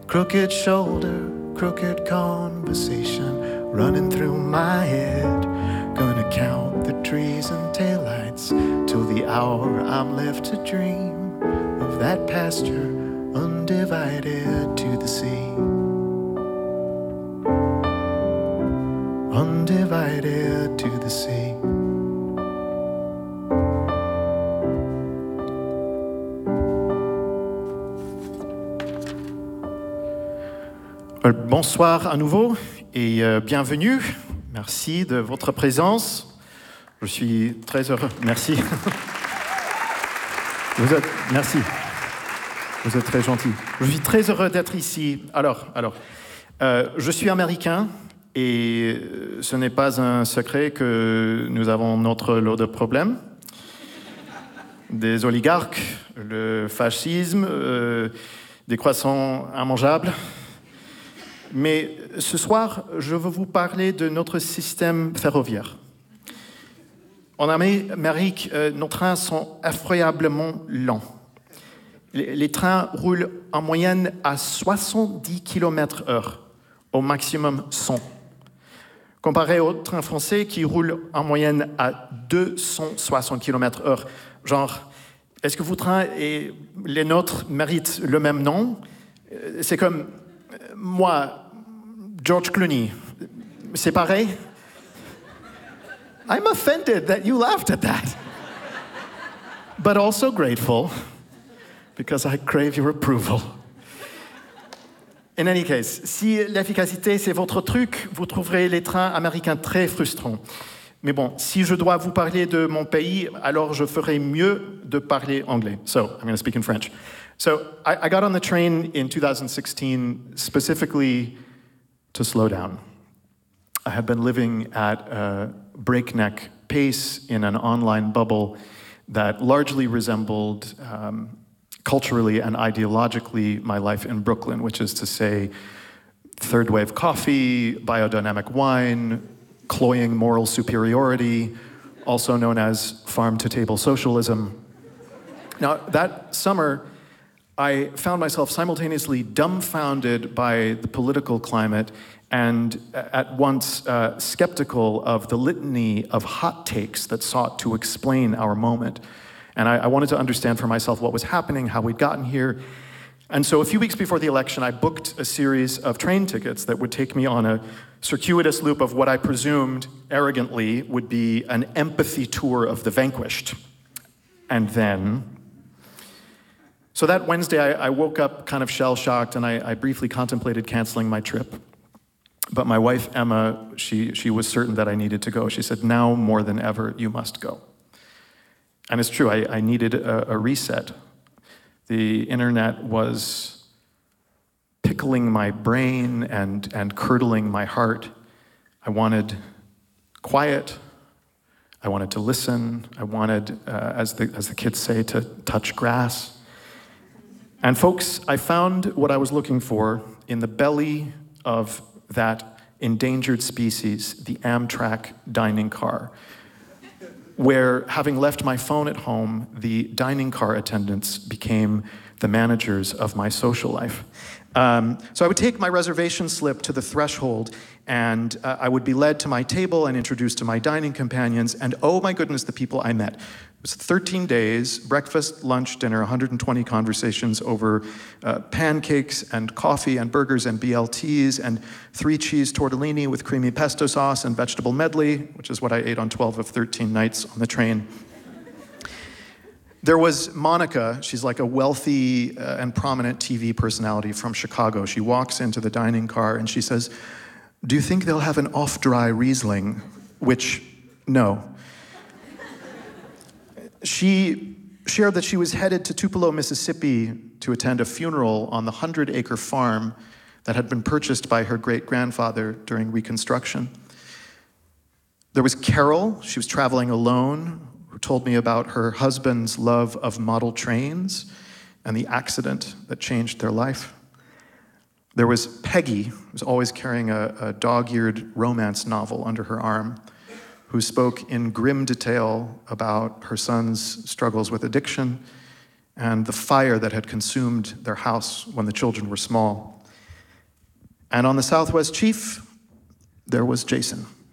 Crooked shoulder, crooked conversation running through my head. Gonna count the trees and taillights till the hour I'm left to dream of that pasture undivided to the sea. Undivided to the sea. Bonsoir à nouveau et bienvenue. Merci de votre présence. Je suis très heureux. Merci. Merci. Vous êtes très gentil. Je suis très heureux d'être ici. Alors, je suis américain et ce n'est pas un secret que nous avons notre lot de problèmes. Des oligarques, le fascisme, des croissants immangeables. Mais ce soir, je veux vous parler de notre système ferroviaire. En Amérique, nos trains sont effroyablement lents. Les trains roulent en moyenne à 70 km/h, au maximum 100. Comparé aux trains français qui roulent en moyenne à 260 km/h. Genre, est-ce que vos trains et les nôtres méritent le même nom? C'est comme moi, George Clooney. C'est pareil? I'm offended that you laughed at that. But also grateful, because I crave your approval. In any case, si l'efficacité c'est votre truc, vous trouverez les trains américains très frustrants. Mais bon, si je dois vous parler de mon pays, alors je ferai mieux de parler anglais. So, I'm going to speak in French. So, I got on the train in 2016 specifically to slow down. I had been living at a breakneck pace in an online bubble that largely resembled culturally and ideologically my life in Brooklyn, which is to say third wave coffee, biodynamic wine, cloying moral superiority, also known as farm-to-table socialism. Now, that summer, I found myself simultaneously dumbfounded by the political climate and at once skeptical of the litany of hot takes that sought to explain our moment. And I wanted to understand for myself what was happening, how we'd gotten here. And so a few weeks before the election, I booked a series of train tickets that would take me on a circuitous loop of what I presumed, arrogantly, would be an empathy tour of the vanquished. And then... So that Wednesday, I woke up kind of shell-shocked, and I briefly contemplated canceling my trip. But my wife, Emma, she was certain that I needed to go. She said, now more than ever, you must go. And it's true, I needed a reset. The internet was pickling my brain and curdling my heart. I wanted quiet. I wanted to listen. I wanted, as the kids say, to touch grass. And folks, I found what I was looking for in the belly of that endangered species, the Amtrak dining car, where, having left my phone at home, the dining car attendants became the managers of my social life. So I would take my reservation slip to the threshold, and I would be led to my table and introduced to my dining companions, and oh my goodness, the people I met. It was 13 days, breakfast, lunch, dinner, 120 conversations over pancakes and coffee and burgers and BLTs and 3 cheese tortellini with creamy pesto sauce and vegetable medley, which is what I ate on 12 of 13 nights on the train. There was Monica. She's like a wealthy and prominent TV personality from Chicago. She walks into the dining car and she says, "Do you think they'll have an off-dry Riesling?" Which, no. She shared that she was headed to Tupelo, Mississippi to attend a funeral on the 100-acre farm that had been purchased by her great-grandfather during Reconstruction. There was Carol. She was traveling alone, who told me about her husband's love of model trains and the accident that changed their life. There was Peggy, who was always carrying a dog-eared romance novel under her arm, who spoke in grim detail about her son's struggles with addiction and the fire that had consumed their house when the children were small. And on the Southwest Chief, there was Jason.